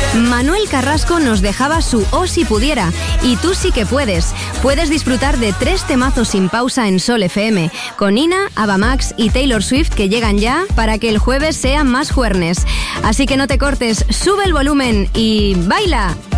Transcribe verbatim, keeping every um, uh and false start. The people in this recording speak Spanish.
Manuel Carrasco nos dejaba su "Oh si pudiera", y tú sí que puedes. Puedes disfrutar de tres temazos sin pausa en Sol F M, con Ina, Ava Max y Taylor Swift, que llegan ya para que el jueves sea más juernes. Así que no te cortes, sube el volumen y ¡baila!